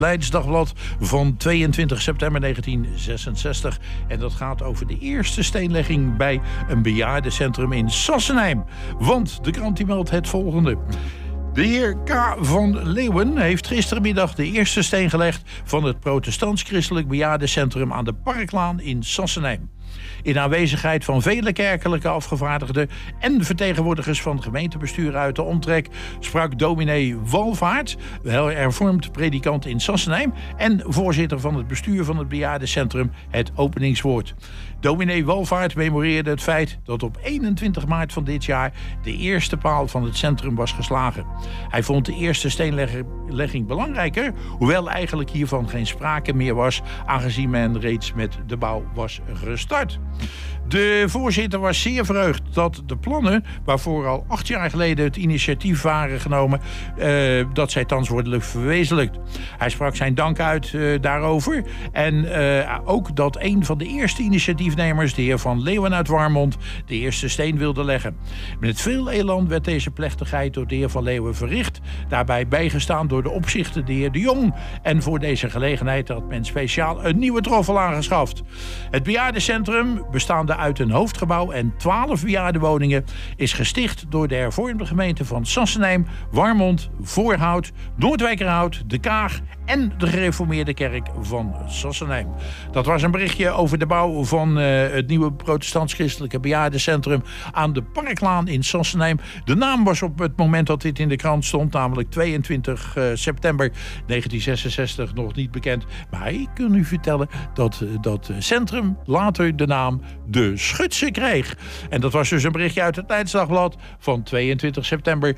Leidsdagblad van 22 september 1966. En dat gaat over de eerste steenlegging bij een bejaardencentrum in Sassenheim. Want de krant die meldt het volgende. De heer K. van Leeuwen heeft gistermiddag de eerste steen gelegd van het protestants-christelijk bejaardencentrum aan de Parklaan in Sassenheim. In aanwezigheid van vele kerkelijke afgevaardigden en vertegenwoordigers van het gemeentebestuur uit de omtrek sprak dominee Walvaart, hervormd predikant in Sassenheim en voorzitter van het bestuur van het bejaardencentrum, het openingswoord. Dominee Walvaart memoreerde het feit dat op 21 maart van dit jaar de eerste paal van het centrum was geslagen. Hij vond de eerste steenlegging belangrijker, hoewel eigenlijk hiervan geen sprake meer was, aangezien men reeds met de bouw was gestart. De voorzitter was zeer verheugd dat de plannen, waarvoor al 8 jaar geleden het initiatief waren genomen, dat zij thans worden verwezenlijkt. Hij sprak zijn dank uit daarover. En ook dat een van de eerste initiatiefnemers, de heer Van Leeuwen uit Warmond, de eerste steen wilde leggen. Met veel elan werd deze plechtigheid door de heer Van Leeuwen verricht. Daarbij bijgestaan door de opzichter, de heer De Jong. En voor deze gelegenheid had men speciaal een nieuwe troffel aangeschaft. Het bejaardencentrum, bestaande uit een hoofdgebouw en 12 bejaardenwoningen, is gesticht door de hervormde gemeenten van Sassenheim, Warmond, Voorhout, Noordwijkerhout, De Kaag en de gereformeerde kerk van Sassenheim. Dat was een berichtje over de bouw van het nieuwe protestants-christelijke bejaardencentrum aan de Parklaan in Sassenheim. De naam was op het moment dat dit in de krant stond, namelijk 22 september 1966, nog niet bekend. Maar ik kan u vertellen dat dat centrum later de naam De Schutse kreeg. En dat was dus een berichtje uit het Leidsdagblad van 22 september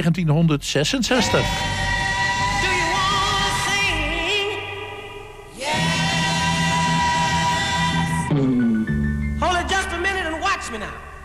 1966. Hold it just a minute and watch me now.